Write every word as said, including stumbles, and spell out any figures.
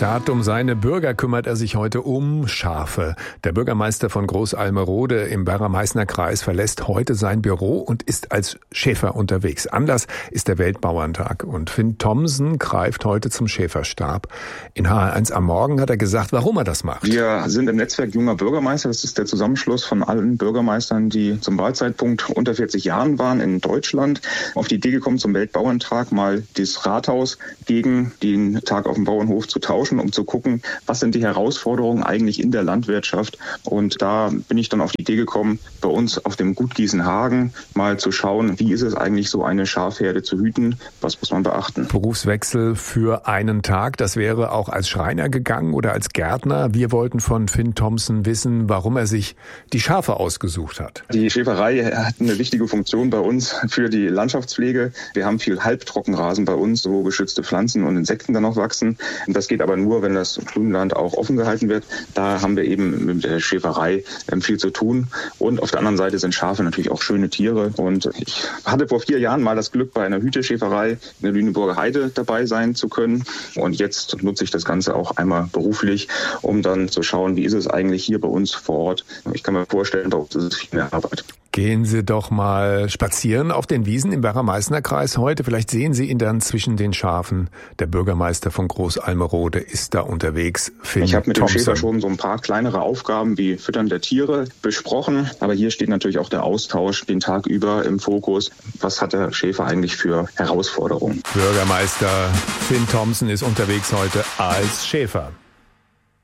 Stadt, um seine Bürger kümmert er sich heute um Schafe. Der Bürgermeister von Groß-Almerode im Werra-Meißner Kreis verlässt heute sein Büro und ist als Schäfer unterwegs. Anlass ist der Weltbauerntag und Finn Thomsen greift heute zum Schäferstab. In H R eins am Morgen hat er gesagt, warum er das macht. Wir sind im Netzwerk junger Bürgermeister. Das ist der Zusammenschluss von allen Bürgermeistern, die zum Wahlzeitpunkt unter vierzig Jahren waren in Deutschland. Auf die Idee gekommen, zum Weltbauerntag mal das Rathaus gegen den Tag auf dem Bauernhof zu tauschen, um zu gucken, was sind die Herausforderungen eigentlich in der Landwirtschaft. Und da bin ich dann auf die Idee gekommen, bei uns auf dem Gut Gießenhagen mal zu schauen, wie ist es eigentlich, so eine Schafherde zu hüten, was muss man beachten. Berufswechsel für einen Tag, das wäre auch als Schreiner gegangen oder als Gärtner. Wir wollten von Finn Thomsen wissen, warum er sich die Schafe ausgesucht hat. Die Schäferei hat eine wichtige Funktion bei uns für die Landschaftspflege. Wir haben viel Halbtrockenrasen bei uns, wo geschützte Pflanzen und Insekten dann noch wachsen. Das geht aber nur, wenn das Grünland auch offen gehalten wird. Da haben wir eben mit der Schäferei viel zu tun. Und auf der anderen Seite sind Schafe natürlich auch schöne Tiere. Und ich hatte vor vier Jahren mal das Glück, bei einer Hüteschäferei in der Lüneburger Heide dabei sein zu können. Und jetzt nutze ich das Ganze auch einmal beruflich, um dann zu schauen, wie ist es eigentlich hier bei uns vor Ort. Ich kann mir vorstellen, bei uns ist es viel mehr Arbeit. Gehen Sie doch mal spazieren auf den Wiesen im Werra-Meißner Kreis heute. Vielleicht sehen Sie ihn dann zwischen den Schafen. Der Bürgermeister von Groß-Almerode ist da unterwegs. Finn ich habe mit Thomsen. dem Schäfer schon so ein paar kleinere Aufgaben wie Füttern der Tiere besprochen. Aber hier steht natürlich auch der Austausch den Tag über im Fokus. Was hat der Schäfer eigentlich für Herausforderungen? Bürgermeister Finn Thomsen ist unterwegs heute als Schäfer.